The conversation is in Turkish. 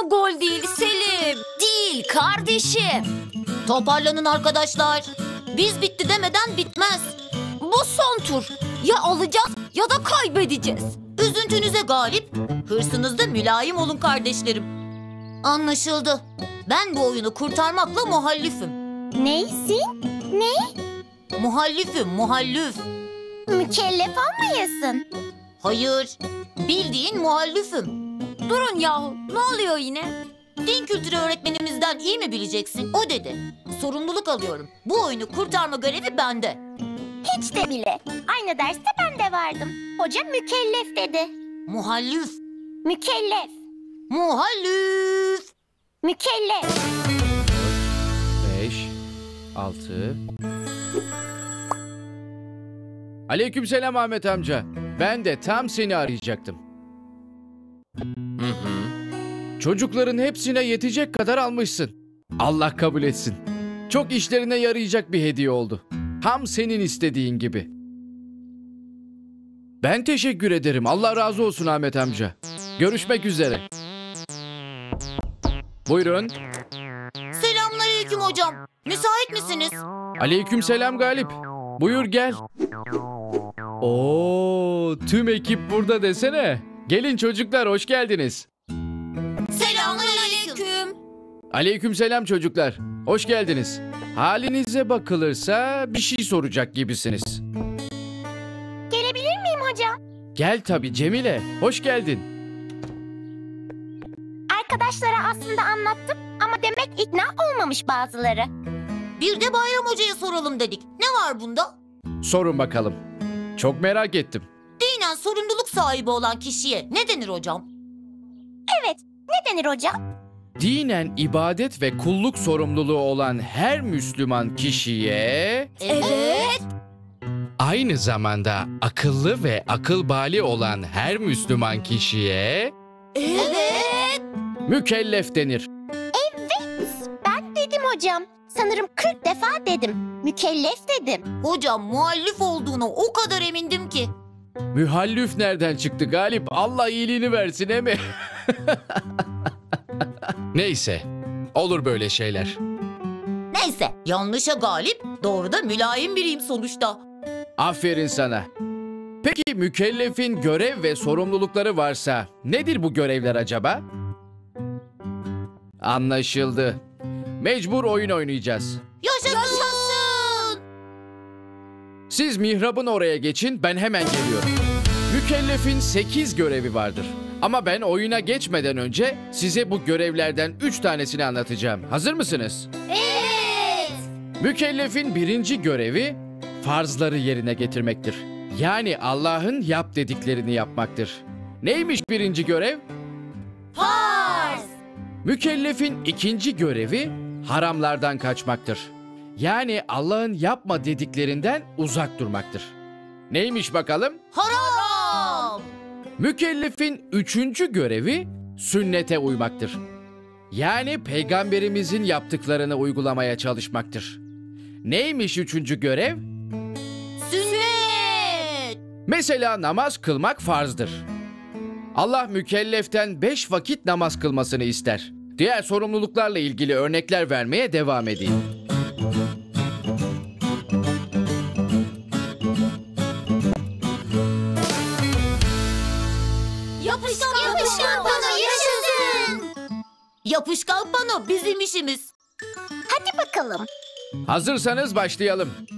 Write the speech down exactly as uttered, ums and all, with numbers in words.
o gol değil Selim. Değil kardeşim. Toparlanın arkadaşlar. Biz bitti demeden bitmez. Bu son tur. Ya alacağız ya da kaybedeceğiz. Üzüntünüze galip, hırsınızda mülayim olun kardeşlerim. Anlaşıldı. Ben bu oyunu kurtarmakla muhallifim. Neysin? Ne? Muhallifim, muhallif. Mükellef olmayasın. Hayır, bildiğin muhallifim. Durun yahu. Ne oluyor yine? Din kültürü öğretmenimizden iyi mi bileceksin? O dedi. Sorumluluk alıyorum. Bu oyunu kurtarma görevi bende. Hiç de bile. Aynı derste ben de vardım. Hoca mükellef dedi. Muhallif, Mükellef. muhallif. Mükellef. Beş, altı. Aleykümselam Ahmet amca. Ben de tam seni arayacaktım. Hı hı. Çocukların hepsine yetecek kadar almışsın. Allah kabul etsin. Çok işlerine yarayacak bir hediye oldu. Tam senin istediğin gibi. Ben teşekkür ederim. Allah razı olsun Ahmet amca. Görüşmek üzere. Buyurun. Selamünaleyküm hocam. Müsait misiniz? Aleykümselam Galip. Buyur gel. Oo, tüm ekip burada desene. Gelin çocuklar, hoş geldiniz. Selamünaleyküm. Aleykümselam çocuklar. Hoş geldiniz. Halinize bakılırsa bir şey soracak gibisiniz. Gelebilir miyim hocam? Gel tabii Cemile. Hoş geldin. Arkadaşlara aslında anlattım ama demek ikna olmamış bazıları. Bir de Bayram Hoca'ya soralım dedik. Ne var bunda? Sorun bakalım. Çok merak ettim. Dinen sorumluluk sahibi olan kişiye ne denir hocam? Evet, ne denir hocam? Dinen ibadet ve kulluk sorumluluğu olan her Müslüman kişiye... Evet. Aynı zamanda akıllı ve akıl bali olan her Müslüman kişiye... Evet. Mükellef denir. Ben dedim hocam. Sanırım kırk defa dedim. Mükellef dedim. Hocam muhallif olduğuna o kadar emindim ki. Mühallif nereden çıktı Galip? Allah iyiliğini versin he mi? Neyse, olur böyle şeyler. Neyse, yanlışa galip, doğruda mülayim biriyim sonuçta. Aferin sana. Peki mükellefin görev ve sorumlulukları varsa nedir bu görevler acaba? Anlaşıldı. Mecbur oyun oynayacağız. Yaşasın! Siz mihrabın oraya geçin, ben hemen geliyorum. Mükellefin sekiz görevi vardır. Ama ben oyuna geçmeden önce size bu görevlerden üç tanesini anlatacağım. Hazır mısınız? Evet! Mükellefin birinci görevi farzları yerine getirmektir. Yani Allah'ın yap dediklerini yapmaktır. Neymiş birinci görev? Farz! Mükellefin ikinci görevi haramlardan kaçmaktır. Yani Allah'ın yapma dediklerinden uzak durmaktır. Neymiş bakalım? Haram! Mükellefin üçüncü görevi sünnete uymaktır. Yani peygamberimizin yaptıklarını uygulamaya çalışmaktır. Neymiş üçüncü görev? Sünnet! Mesela namaz kılmak farzdır. Allah mükelleften beş vakit namaz kılmasını ister. Diğer sorumluluklarla ilgili örnekler vermeye devam edeyim. Yapışkan, Yapışkan pano yaşasın! Yapışkan pano bizim işimiz. Hadi bakalım. Hazırsanız başlayalım.